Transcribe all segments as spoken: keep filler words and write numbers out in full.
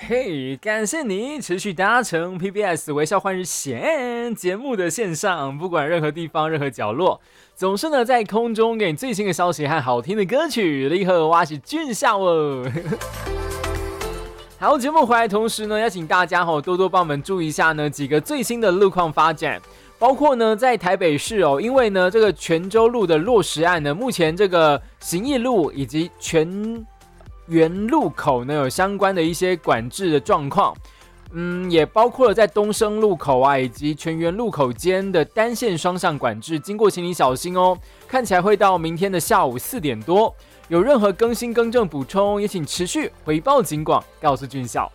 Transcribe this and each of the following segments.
嘿，感谢你持续搭乘 P B S 微笑换日线节目的线上，不管任何地方、任何角落，总是呢在空中给你最新的消息和好听的歌曲。你好，我是俊孝哦。好，节目回来同时呢，邀请大家吼多多帮我们注意一下呢几个最新的路况发展。包括呢，在台北市哦，因为呢这个泉州路的落实案呢，目前这个行义路以及泉园路口呢有相关的一些管制的状况，嗯，也包括了在东升路口啊以及泉园路口间的单线双向管制，经过请你小心哦。看起来会到明天的下午四点多，有任何更新更正补充，也请持续回报警广，告诉俊孝。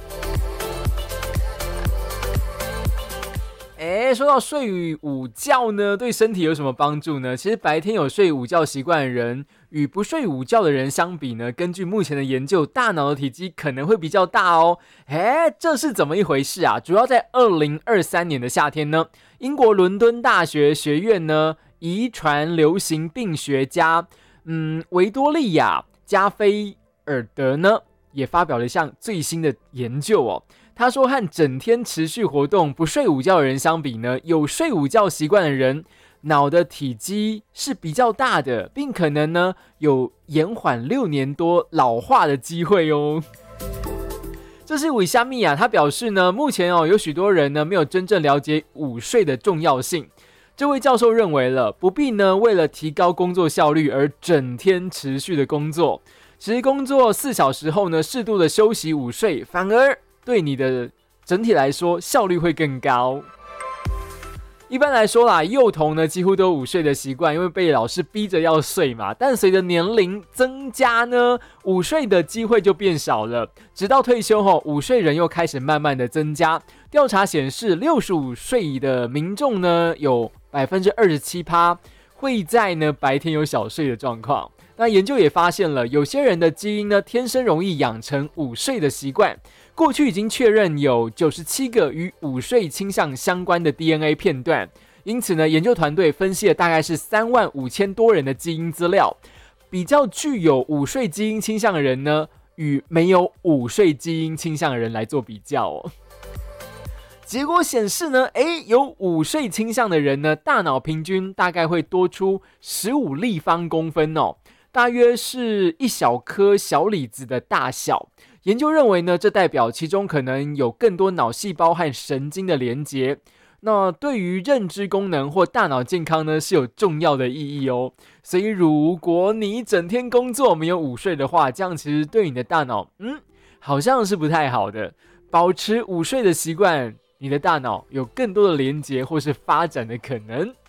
哎，说到睡午觉呢，对身体有什么帮助呢？其实白天有睡午觉习惯的人，与不睡午觉的人相比呢，根据目前的研究，大脑的体积可能会比较大哦。哎，这是怎么一回事啊？主要在二零二三年的夏天呢，英国伦敦大学学院呢，遗传流行病学家，嗯，维多利亚加菲尔德呢，也发表了一项最新的研究哦。他说，和整天持续活动不睡午觉的人相比呢，有睡午觉习惯的人，脑的体积是比较大的，并可能呢有延缓六年多老化的机会哦。这是韦虾米啊，他表示呢，目前哦有许多人呢没有真正了解午睡的重要性。这位教授认为了，不必呢为了提高工作效率而整天持续的工作，其实工作四小时后呢，适度的休息午睡，反而对你的整体来说效率会更高。一般来说啦，幼童呢几乎都有午睡的习惯，因为被老师逼着要睡嘛。但随着年龄增加呢，午睡的机会就变少了。直到退休后，午睡人又开始慢慢的增加。调查显示，六十五岁的民众呢，有百分之二十七趴会在呢白天有小睡的状况。那研究也发现了，有些人的基因呢，天生容易养成午睡的习惯。过去已经确认有九十七个与午睡倾向相关的 D N A 片段，因此呢，研究团队分析了大概是三万五千多人的基因资料，比较具有午睡基因倾向的人呢，与没有午睡基因倾向的人来做比较哦。结果显示呢，诶，有午睡倾向的人呢，大脑平均大概会多出十五立方公分哦，大约是一小颗小李子的大小。研究认为呢，这代表其中可能有更多脑细胞和神经的连结，那对于认知功能或大脑健康呢是有重要的意义哦。所以如果你整天工作没有午睡的话，这样其实对你的大脑，嗯，好像是不太好的。保持午睡的习惯，你的大脑有更多的连结或是发展的可能。